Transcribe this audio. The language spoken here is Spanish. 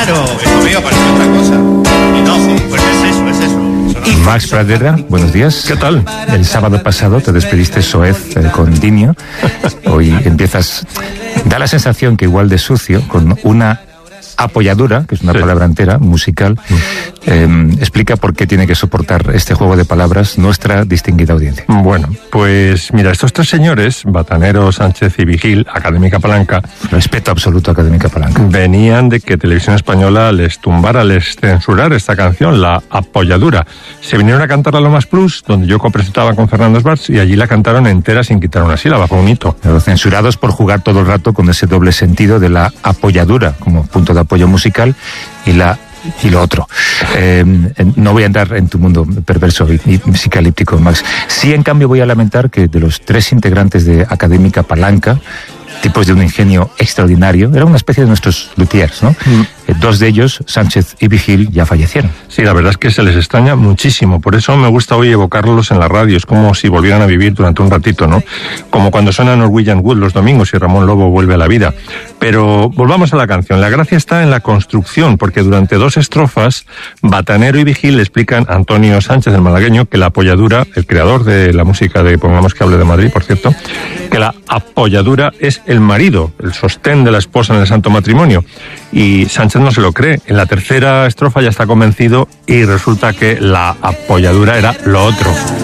Claro, eso me iba a parecer otra cosa. Y no, sí, pues es eso. Max Pradera, buenos días. ¿Qué tal? El sábado pasado te despediste soez con Dinio. Hoy empiezas... Da la sensación que igual de sucio, con una apoyadura, que es una palabra entera, musical, explica por qué tiene que soportar este juego de palabras nuestra distinguida audiencia. Bueno, pues mira, estos tres señores, Batanero, Sánchez y Vigil, Académica Palanca... Respeto absoluto a Académica Palanca. Venían de que Televisión Española les tumbara, les censurara esta canción, La Apoyadura. Se vinieron a cantar a Lomas Plus, donde yo copresentaba con Fernando Esbarz, y allí la cantaron entera sin quitar una sílaba, fue un hito. Pero censurados por jugar todo el rato con ese doble sentido de la apoyadura como punto de apoyo musical y lo otro. No voy a entrar en tu mundo perverso y psicalíptico, Max. Sí, en cambio, voy a lamentar que de los tres integrantes de Académica Palanca, tipos de un ingenio extraordinario, era una especie de nuestros luthiers, ¿no? Dos de ellos, Sánchez y Vigil, ya fallecieron. Sí, la verdad es que se les extraña muchísimo. Por eso me gusta hoy evocarlos en la radio. Es como si volvieran a vivir durante un ratito, ¿no? Como cuando suena Norwegian Wood los domingos y Ramón Lobo vuelve a la vida. Pero volvamos a la canción. La gracia está en la construcción, porque durante 2 estrofas, Batanero y Vigil le explican a Antonio Sánchez, el malagueño, que la apoyadura, el creador de la música de Pongamos que hable de Madrid, por cierto, que la apoyadura es el marido, el sostén de la esposa en el santo matrimonio. Y Sánchez no se lo cree. En la tercera estrofa ya está convencido y resulta que la apoyadura era lo otro.